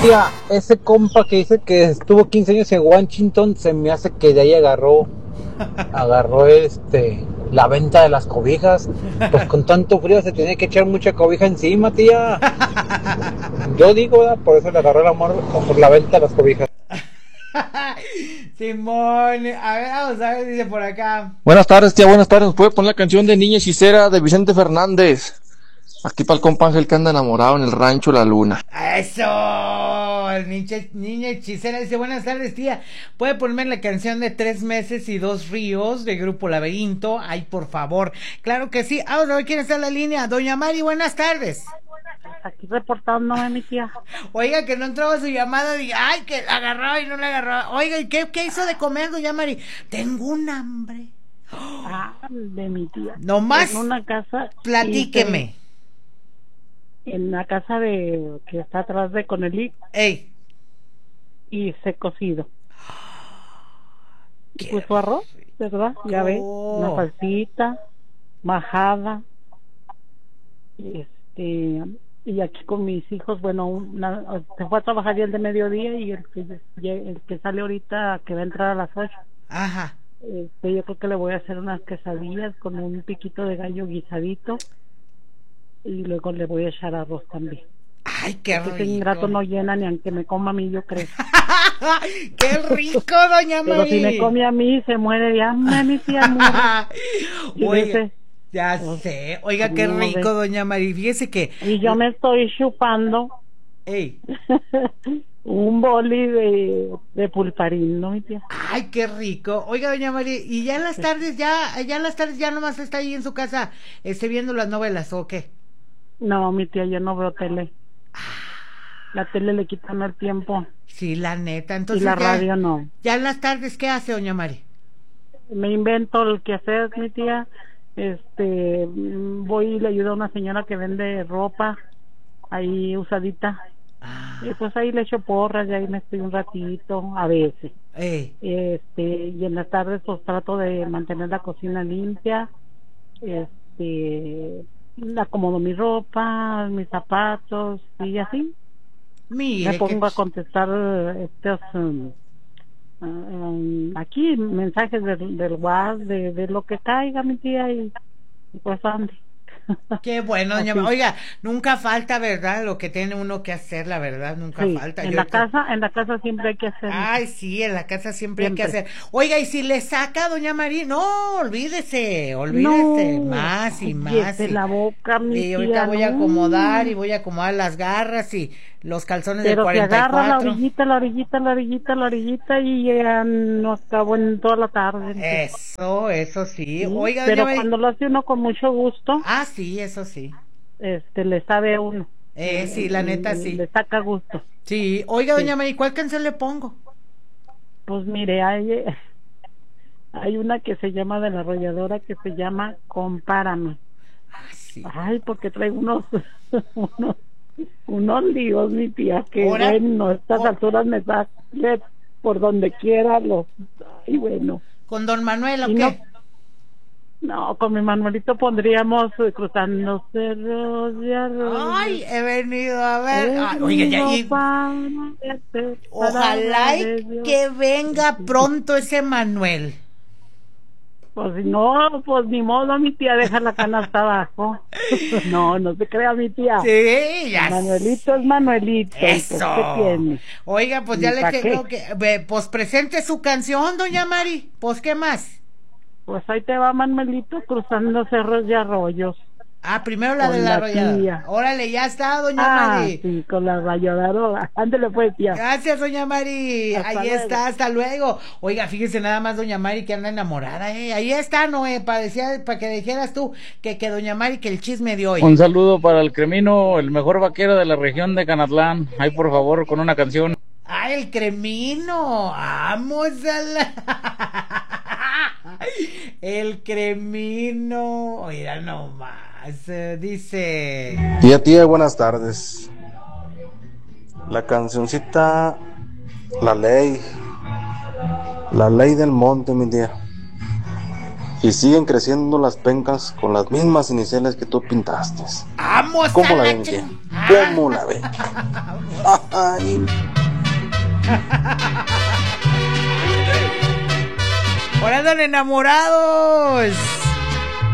tía, ese compa que dice que estuvo 15 años en Washington, se me hace que de ahí agarró la venta de las cobijas. Pues con tanto frío se tiene que echar mucha cobija encima, tía. Yo digo, ¿verdad? Por eso le agarró el amor por la venta de las cobijas. Simón, a ver, vamos a ver, dice por acá. Buenas tardes, tía, buenas tardes. ¿Nos puede poner la canción de Niña Hechicera de Vicente Fernández? Aquí para el compa Ángel que anda enamorado en el rancho La Luna. Eso, el niña hechicera dice, buenas tardes, tía. ¿Puede ponerme la canción de 3 meses y 2 ríos de Grupo Laberinto? Ay, por favor. Claro que sí. Ahora, ¿quién está en la línea? Doña Mari, buenas tardes. Aquí reportándome, mi tía. Oiga, que no entraba su llamada, y ay, que la agarraba y no la agarraba. Oiga, ¿y qué hizo de comer, doña Mari? Tengo un hambre. De mi tía. No más. En una casa. Platíqueme. En la casa que está atrás de Conelic. Ey. Hice cocido. Y pues su arroz, ¿verdad? Ya ve, una salsita, majada. Y aquí con mis hijos, bueno, se fue a trabajar ya el de mediodía y el que sale ahorita, que va a entrar a las 8. Ajá. Yo creo que le voy a hacer unas quesadillas con un piquito de gallo guisadito y luego le voy a echar arroz también. Ay, qué rico. Ese ingrato no llena ni aunque me coma a mí, yo creo. ¡Qué rico, doña Mari! Pero si me come a mí, se muere de hambre, mi tía muere. Oiga, ya sé. Oiga, qué rico, doña Mari. Fíjese que... Y yo me estoy chupando... ¡Ey! un boli de pulparín, ¿no, mi tía? Ay, qué rico. Oiga, doña María, y ya en las tardes, ya nomás está ahí en su casa, viendo las novelas, ¿o qué? No, mi tía, yo no veo tele. La tele le quitan el tiempo. Sí, la neta, entonces y la radio no. Ya en las tardes, ¿qué hace, doña María? Me invento el que hacer, mi tía. Voy y le ayudo a una señora que vende ropa ahí usadita. Y pues ahí le echo porras y ahí me estoy un ratito, a veces. Y en las tardes pues trato de mantener la cocina limpia. Acomodo mi ropa, mis zapatos y así. Mire, me pongo a contestar aquí mensajes del WhatsApp, de lo que caiga, mi tía, y pues ande. Qué bueno, doña María. Oiga, nunca falta, ¿verdad? Lo que tiene uno que hacer, la verdad, nunca falta. En la casa siempre hay que hacer. Ay, sí, en la casa siempre hay que hacer. Oiga, y si le saca, doña María, no, olvídese, no, más y más. La boca, mi tía, ahorita voy a acomodar y voy a acomodar las garras y los calzones de 44. Pero se agarra la orillita y ya no acabo en toda la tarde. Eso sí. Oiga, pero cuando lo hace uno con mucho gusto. Sí, eso sí. Le sabe a uno. Sí, la neta sí. Le saca gusto. Sí. Oiga, doña María, ¿cuál canción le pongo? Pues mire, hay una que se llama de la arrolladora que se llama Compárame. Sí. Ay, porque trae unos líos, mi tía, que bueno, a estas alturas me da por donde quiera y bueno. ¿Con don Manuel o qué? No, con mi Manuelito pondríamos Cruzando Cerros de Arroyo. Ay, he venido a ver. Oiga, ojalá que venga pronto ese Manuel. Pues no, pues ni modo, mi tía, deja la canasta abajo. No se crea, mi tía. Sí, ya. Manuelito es Manuelito. Eso. Pues, ¿qué tiene? Oiga, pues ya le tengo que... Pues presente su canción, doña Mari. Pues, ¿qué más? Pues ahí te va, Manuelito, Cruzando Cerros y Arroyos. Primero la de la arrolladora. Órale, ya está, doña Mari. Sí, con la arrolladora. Ándale pues, tía. Gracias, doña Mari. Ahí está, hasta luego. Oiga, fíjese nada más, doña Mari, que anda enamorada, Ahí está, Noé, para que dijeras tú que doña Mari, que el chisme de hoy. Un saludo para el Cremino, el mejor vaquero de la región de Canatlán. Ahí, por favor, con una canción. El Cremino. Vamos a la... El Cremino. Oiga, nomás. Dice... Tía, buenas tardes. La cancioncita La Ley del Monte, mi tía. y siguen creciendo las pencas con las mismas iniciales que tú pintaste. ¡Vamos! ¿Cómo la ven, tía? ¿Cómo la ven? Ay. ¡Por andan enamorados!